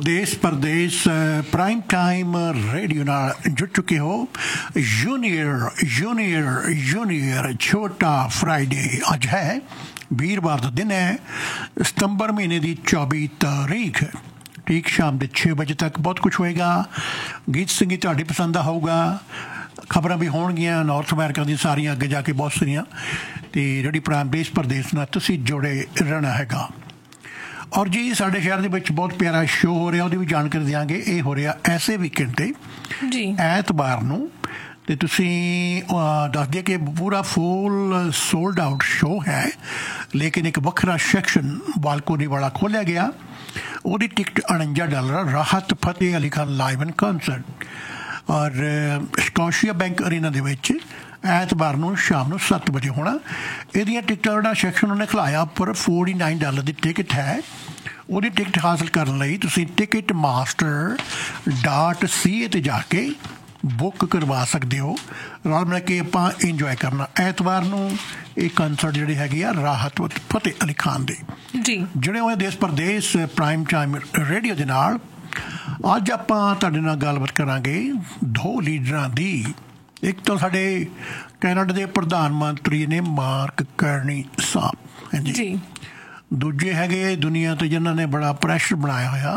देश परदेश prime time radio नाल जुड़ चुके हो। जूनियर जूनियर जूनियर छोटा फ्राइडे अज है वीरवार का दिन है, सितंबर महीने की 24 तारीख। ठीक शाम के 6 बजे तक बहुत कुछ होएगा। गीत संगीत तुहाडी पसंद दा होगा, खबरां भी होणगियां नॉर्थ अमेरिका दी सारियां, अगे जाके बहुत सारियां। ते रेडियो प्राइम देश परदेश नाल तुसीं जुड़े रहना हैगा। और जी साढ़े शहर के बहुत प्यारा शो हो रहा, वो भी जानकारी देंगे। ये हो रहा ऐसे वीकेंड ते ऐतवार नूं ते तुसीं दस दिए कि पूरा फुल सोल्ड आउट शो है, लेकिन एक वखरा सैक्शन बालकोनी वाला खोलिया गया। वो टिकट $49। राहत Fateh Ali Khan live and concert और स्कॉशिया बैंक अरीना दे विच ऐतवार नूं शाम नूं 7 बजे होना। इहदियां टिकटां दा सैक्शन उन्हें खिलाया पर $49 की टिकट है। वो टिकट हासिल करने लई तुसीं टिकट मास्टर .ca ते जाके बुक करवा सकते हो। रल मिल के आपां इंजॉय करना। ऐतवार नूं एक कंसर्ट जिहड़ी हैगी आ राहत फतेह अली खान दे जी जुड़े हुए देश परदेश प्राइम टाइम रेडियो दे नाल। अज आपां तुहाडे नाल गलबात करांगे दो लीडरां दी। एक तो साडे कैनेडा के प्रधानमंत्री ने मार्क करनी साहब है जी। दूजे हैगे दुनिया तो जिन्हों ने बड़ा प्रैशर बनाया होया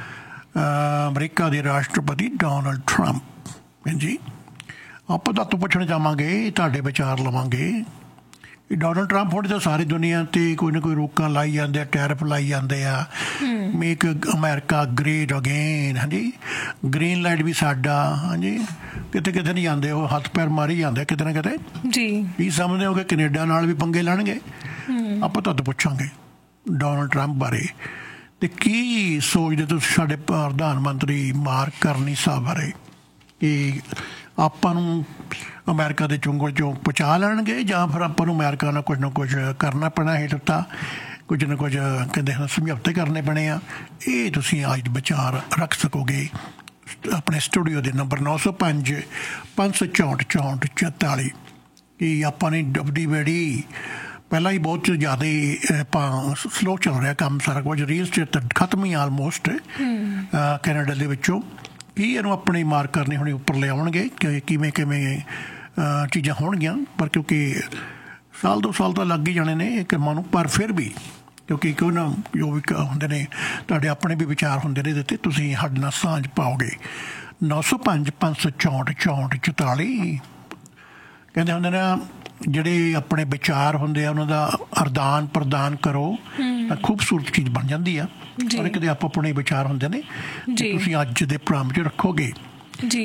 अमरीका के राष्ट्रपति डोनाल्ड ट्रंप है जी। आप तो पूछना चाहांगे, तुहाडे विचार लवांगे। डोनाल्ड ट्रंप होने तो सारी दुनिया ते कोई ना कोई रोकां लाई जाते, टैरिफ लाई जाते आ। मेक अमेरिका ग्रेट अगेन हाँ जी। ग्रीन लाइट भी साडा हाँ जी। किते किते नहीं जाते, वो हथ पैर मारी जाते किते ना किते जी। की समझते हो कि कनेडा नाल भी पंगे लैणगे। आप तो पूछांगे डोनाल्ड ट्रंप बारे ते की सोचदे तुसीं साडे प्रधानमंत्री मार्क करनी साहब बारे कि आपां नूं अमेरिका के चुंगल चों पहुँचा लैणगे जां फिर आपां नूं अमेरिका नाल कुछ ना कुछ करना पैना हेठता, कुछ ना कुछ कहते हैं समझौते करने पैने आ। ये तुसीं अज विचार रख सकोगे अपने स्टूडियो के नंबर 905 564 64 44 कि आपां ने डुबदी बेड़ी पहला ही बहुत ज़्यादा स्लो चल रहा काम सारा कुछ। रील स्टेट तो खत्म ही आलमोस्ट कैनेडा के विचों की इनू अपनी मार्क करनी होनी उपर ले आउणगे कि किवें किवें चीज़ां होणगियां। पर क्योंकि साल 2 साल तो लग ही जाने ने कामां नूं, पर फिर भी क्योंकि क्यों ना जो भी होंदे ने तुहाडे अपने भी विचार होंदे ने ते तुसीं साडे नाल सांझ पाओगे। 905 564 64 44 कहते होंदे ना ਜਿਹੜੇ ਆਪਣੇ ਵਿਚਾਰ ਹੁੰਦੇ ਆ ਉਹਨਾਂ ਦਾ ਅਰਦਾਨ ਪ੍ਰਦਾਨ ਕਰੋ ਤਾਂ ਖੂਬਸੂਰਤ ਚੀਜ਼ ਬਣ ਜਾਂਦੀ ਆ। ਔਰ ਇੱਕ ਦੇ ਆਪੋ ਆਪਣੇ ਵਿਚਾਰ ਹੁੰਦੇ ਨੇ ਤੁਸੀਂ ਅੱਜ ਦੇ ਪ੍ਰੋਗਰਾਮ 'ਚ ਰੱਖੋਗੇ ਜੀ।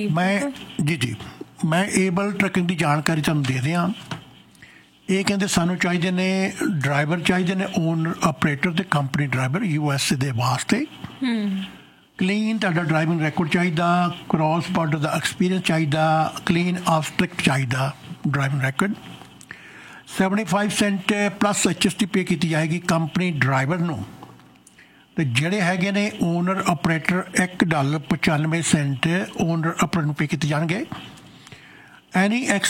ਮੈਂ ਏਬਲ ਟਰੱਕਿੰਗ ਦੀ ਜਾਣਕਾਰੀ ਤੁਹਾਨੂੰ ਦੇ ਦਿਆਂ। ਇਹ ਕਹਿੰਦੇ ਸਾਨੂੰ ਚਾਹੀਦੇ ਨੇ ਡਰਾਈਵਰ, ਚਾਹੀਦੇ ਨੇ ਓਨਰ ਆਪਰੇਟਰ ਤੇ ਕੰਪਨੀ ਡਰਾਈਵਰ USA ਦੇ ਵਾਸਤੇ। ਕਲੀਨ ਤੁਹਾਡਾ ਡਰਾਈਵਿੰਗ ਰੈਕੋਰਡ ਚਾਹੀਦਾ, ਕ੍ਰੋਸ ਬਾਰਡਰ ਦਾ ਐਕਸਪੀਰੀਅੰਸ ਚਾਹੀਦਾ, ਕਲੀਨ ਆਬਸਟ੍ਰਿਕਟ ਚਾਹੀਦਾ driving record. 75 Saint plus HST पे की जाएगी कंपनी ड्राइवर नूं। ते जिहड़े हैगे ने ओनर ऑपरेटर $1.95 ओनर ऑपरेटर पे किए जाएंगे। एनी